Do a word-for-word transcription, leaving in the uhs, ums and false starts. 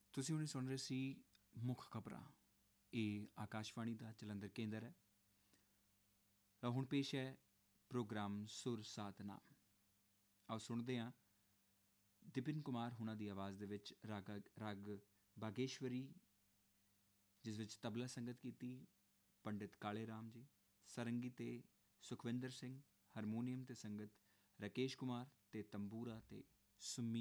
ਤੁਸੀਂ ਹੁਣੇ ਸੁਣ ਰਹੇ ਸੀ ਮੁੱਖ ਖਬਰਾਂ। ਇਹ ਆਕਾਸ਼ਵਾਣੀ ਦਾ ਜਲੰਧਰ ਕੇਂਦਰ ਹੈ। ਤਾਂ ਹੁਣ ਪੇਸ਼ ਹੈ ਪ੍ਰੋਗਰਾਮ ਸੁਰ ਸਾਧਨਾ। ਆਓ ਸੁਣਦੇ ਹਾਂ ਵਿਪਿਨ ਕੁਮਾਰ ਹੁਣਾਂ ਦੀ ਆਵਾਜ਼ ਦੇ ਵਿੱਚ ਰਾਗ ਰਾਗ ਬਾਗੇਸ਼ਵਰੀ, ਜਿਸ ਵਿੱਚ ਤਬਲਾ ਸੰਗਤ ਕੀਤੀ ਪੰਡਿਤ ਕਾਲੇ ਰਾਮ ਜੀ, ਸਾਰੰਗੀ ਤੇ ਸੁਖਵਿੰਦਰ ਸਿੰਘ, ਹਾਰਮੋਨੀਅਮ ਤੇ ਸੰਗਤ ਰਾਕੇਸ਼ ਕੁਮਾਰ ਤੇ ਤੰਬੂਰਾ ਤੇ ਸੁਮੀ